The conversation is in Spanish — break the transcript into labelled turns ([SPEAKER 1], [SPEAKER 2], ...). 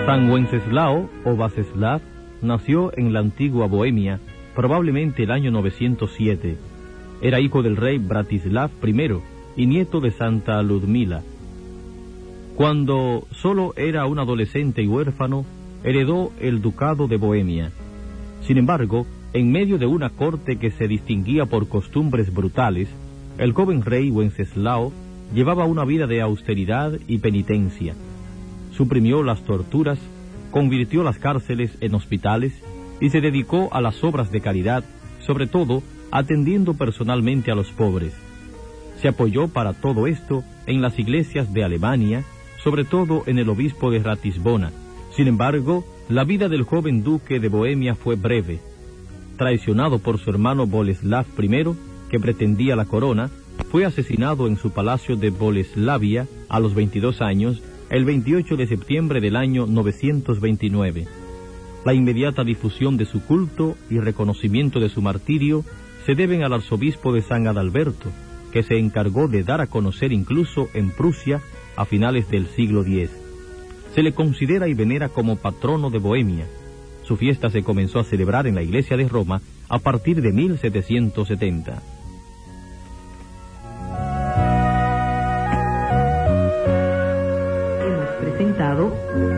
[SPEAKER 1] San Wenceslao o Václav nació en la antigua Bohemia, probablemente el año 907. Era hijo del rey Bratislav I y nieto de Santa Ludmila. Cuando solo era un adolescente y huérfano, heredó el ducado de Bohemia. Sin embargo, en medio de una corte que se distinguía por costumbres brutales, el joven rey Wenceslao llevaba una vida de austeridad y penitencia. Suprimió las torturas, convirtió las cárceles en hospitales y se dedicó a las obras de caridad, sobre todo atendiendo personalmente a los pobres. Se apoyó para todo esto en las iglesias de Alemania, sobre todo en el obispo de Ratisbona. Sin embargo, la vida del joven duque de Bohemia fue breve. Traicionado por su hermano Boleslav I, que pretendía la corona, fue asesinado en su palacio de Boleslavia a los 22 años, el 28 de septiembre del año 929. La inmediata difusión de su culto y reconocimiento de su martirio se deben al arzobispo de San Adalberto, que se encargó de dar a conocer incluso en Prusia a finales del siglo X. Se le considera y venera como patrono de Bohemia. Su fiesta se comenzó a celebrar en la iglesia de Roma a partir de 1770.
[SPEAKER 2] Hemos presentado